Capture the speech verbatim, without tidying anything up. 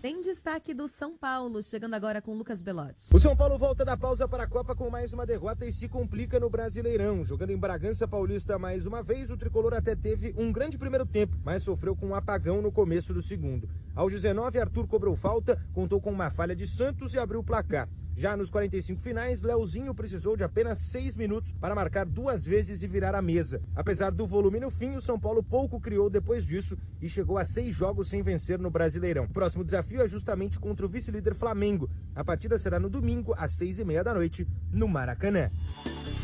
Tem destaque do São Paulo, chegando agora com Lucas Belotti. O São Paulo volta da pausa para a Copa com mais uma derrota e se complica no Brasileirão. Jogando em Bragança Paulista mais uma vez, o tricolor até teve um grande primeiro tempo, mas sofreu com um apagão no começo do segundo. Aos dezenove, Arthur cobrou falta, contou com uma falha de Santos e abriu o placar. Já nos quarenta e cinco finais, Leozinho precisou de apenas seis minutos para marcar duas vezes e virar a mesa. Apesar do volume no fim, o São Paulo pouco criou depois disso e chegou a seis jogos sem vencer no Brasileirão. O próximo desafio é justamente contra o vice-líder Flamengo. A partida será no domingo, às seis e meia da noite, no Maracanã.